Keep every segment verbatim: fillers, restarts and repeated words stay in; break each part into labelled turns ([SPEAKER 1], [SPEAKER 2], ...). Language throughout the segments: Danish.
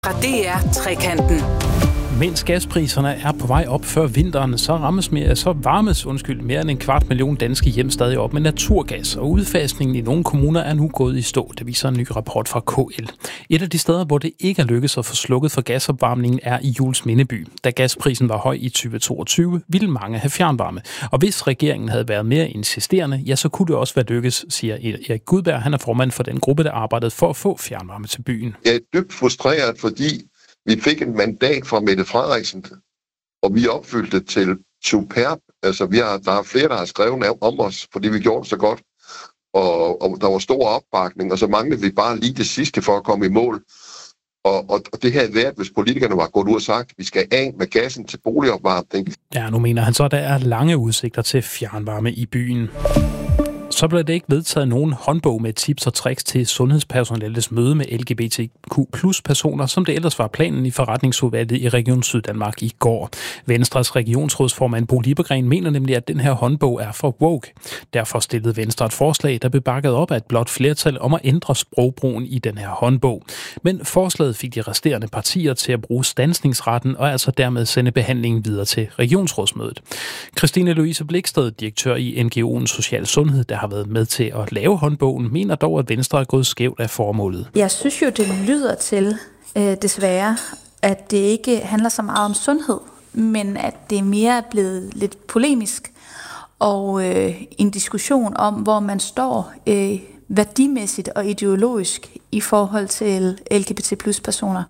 [SPEAKER 1] Fra D R Trekanten.
[SPEAKER 2] Mens gaspriserne er på vej op før vinteren, så rammes mere, så varmes undskyld, mere end en kvart million danske hjem stadig op med naturgas, og udfasningen i nogle kommuner er nu gået i stå. Det viser en ny rapport fra K L. Et af de steder, hvor det ikke er lykkedes at få slukket for gasopvarmningen, er i Juelsmindeby. Da gasprisen var høj i tyve toogtyve, ville mange have fjernvarme. Og hvis regeringen havde været mere insisterende, ja, så kunne det også være lykkes, siger Erik Gudberg. Han er formand for den gruppe, der arbejdede for at få fjernvarme til byen.
[SPEAKER 3] Jeg er dybt frustreret, fordi vi fik en mandat fra Mette Frederiksen, og vi opfyldte til superb. Altså, vi har, der er flere, der har skrevet om os, fordi vi gjorde det så godt. Og, og der var stor opbakning, og så manglede vi bare lige det sidste for at komme i mål. Og, og, og det havde været, hvis politikerne var gået ud og sagt, at vi skal af med gassen til boligopvarmning.
[SPEAKER 2] Ja, nu mener han så, at der er lange udsigter til fjernvarme i byen. Så blev det ikke vedtaget nogen håndbog med tips og tricks til sundhedspersonales møde med L G B T Q plus personer, som det ellers var planen i forretningsudvalget i Region Syddanmark i går. Venstres regionsrådsformand Bo Liebergren mener nemlig, at den her håndbog er for woke. Derfor stillede Venstre et forslag, der blev bakket op af et blot flertal om at ændre sprogbrugen i den her håndbog. Men forslaget fik de resterende partier til at bruge standsningsretten og altså dermed sende behandlingen videre til regionsrådsmødet. Christine Louise Bliksted, direktør i N G O'en Social Sundhed, der har været med til at lave håndbogen, mener dog, at Venstre er gået skævt af formålet.
[SPEAKER 4] Jeg synes jo, det lyder til, øh, desværre, at det ikke handler så meget om sundhed, men at det mere er blevet lidt polemisk og øh, en diskussion om, hvor man står øh, værdimæssigt og ideologisk i forhold til L G B T plus personer.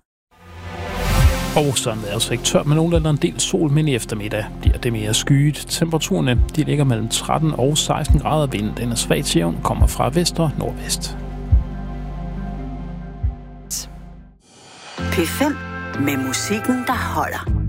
[SPEAKER 2] Og så er det altså ikke tørt med nogen eller en del sol, men i eftermiddag bliver det mere skyet. Temperaturerne de ligger mellem tretten og seksten grader. Vinden den er svag til jævn, kommer fra vest og nordvest.
[SPEAKER 1] P fem med musikken, der holder.